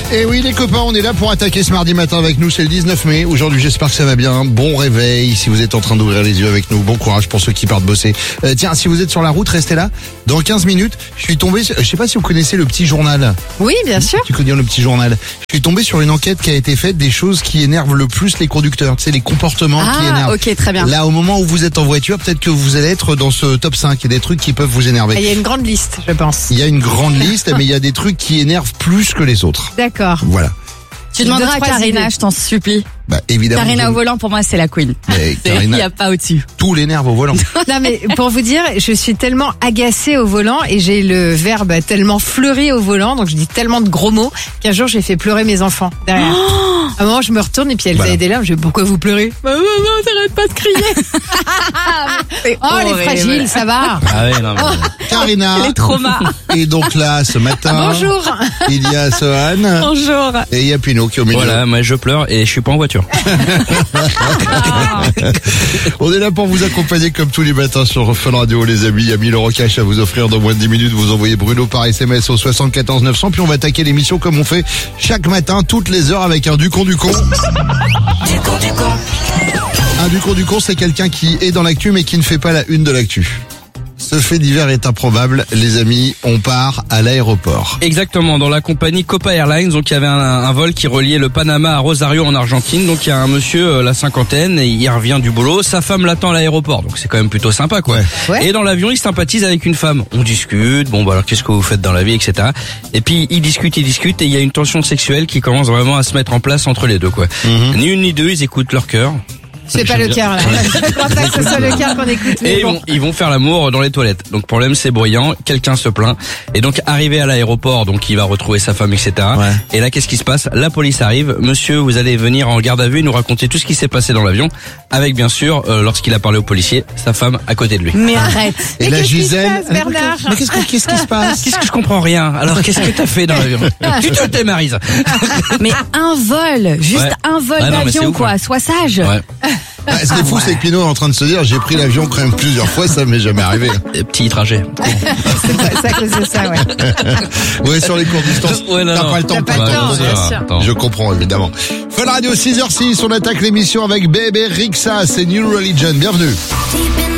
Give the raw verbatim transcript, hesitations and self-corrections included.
Et oui les copains, on est là pour attaquer ce mardi matin avec nous, c'est le dix-neuf mai. Aujourd'hui j'espère que ça va bien, bon réveil si vous êtes en train d'ouvrir les yeux avec nous, bon courage pour ceux qui partent bosser. Euh, tiens, si vous êtes sur la route, restez là. Dans quinze minutes, je suis tombé, sur, je sais pas si vous connaissez le petit journal. Oui, bien sûr. Tu connais le petit journal. Je suis tombé sur une enquête qui a été faite des choses qui énervent le plus les conducteurs, tu sais les comportements ah, qui énervent. Ok, très bien. Là au moment où vous êtes en voiture, peut-être que vous allez être dans ce top cinq, il y a des trucs qui peuvent vous énerver. Il y a une grande liste, je pense. Il y a une grande liste, mais il y a des trucs qui énervent plus que les autres. D'accord. Voilà. Tu demanderas à Karina, je t'en supplie. Bah, évidemment. Karina au volant, pour moi, c'est la queen. Il n'y a pas au-dessus. Tout l'énerve au volant. Non, mais pour vous dire, je suis tellement agacée au volant et j'ai le verbe tellement fleuri au volant, donc je dis tellement de gros mots qu'un jour j'ai fait pleurer mes enfants derrière. Oh à un moment, je me retourne et puis elles voilà. avaient des larmes. Je dis, pourquoi vous pleurez? Bah, maman, t'arrêtes pas de crier. Oh, horrible. Les fragiles, ça va. Ah oui, non, mais... oh. Karina. Les traumas. Et donc là, ce matin. Ah, bonjour. Il y a Sohan. Bonjour. Et il y a Pino qui est au milieu. Voilà, moi je pleure et je suis pas en voiture. On est là pour vous accompagner comme tous les matins sur Fun Radio les amis. Il y a mille euros cash à vous offrir dans moins de dix minutes. Vous envoyez Bruno par S M S au soixante-quatorze neuf cents. Puis on va attaquer l'émission comme on fait chaque matin, toutes les heures avec un Ducon du con. Ducon du con. Un Ducon du con, c'est quelqu'un qui est dans l'actu mais qui ne fait pas la une de l'actu. Ce fait divers est improbable, les amis, on part à l'aéroport. Exactement, dans la compagnie Copa Airlines, donc il y avait un, un vol qui reliait le Panama à Rosario en Argentine, donc il y a un monsieur, euh, la cinquantaine, et il revient du boulot, sa femme l'attend à l'aéroport, donc c'est quand même plutôt sympa quoi. Ouais. Ouais. Et dans l'avion, il sympathise avec une femme, on discute, bon bah alors qu'est-ce que vous faites dans la vie, et cetera. Et puis il discute, il discute, et il y a une tension sexuelle qui commence vraiment à se mettre en place entre les deux quoi. Mm-hmm. Ni une ni deux, ils écoutent leur cœur. C'est pas le cœur là. Je crois pas que ce soit le cœur qu'on écoute. Et bon. ils, vont, ils vont faire l'amour dans les toilettes. Donc problème c'est bruyant, quelqu'un se plaint. Et donc arrivé à l'aéroport, donc il va retrouver sa femme, et cetera. Ouais. Et là qu'est-ce qui se passe? La police arrive. Monsieur, vous allez venir en garde à vue et nous raconter tout ce qui s'est passé dans l'avion. Avec bien sûr, euh, lorsqu'il a parlé aux policiers, sa femme à côté de lui. Mais arrête. Et la Gisèle. Bernard. Mais qu'est-ce, que, qu'est-ce qui se passe? Qu'est-ce que je comprends rien? Alors qu'est-ce que t'as fait dans l'avion? Tu te tais Maryse. Mais un vol, juste ouais. un vol ah non, d'avion quoi, ouf, sois sage. Ouais. Ah, ce qui est fou, c'est que Pino est en train de se dire, j'ai pris l'avion quand même plusieurs fois, ça m'est jamais arrivé. Petit trajet. C'est ça que c'est ça, ouais. Ouais, sur les courtes distances. Ouais, non, t'as non. pas le temps. T'as pas le temps, bien sûr. Je comprends, évidemment. Fun Radio six heures six, on attaque l'émission avec Bébé Rixa, c'est New Religion. Bienvenue.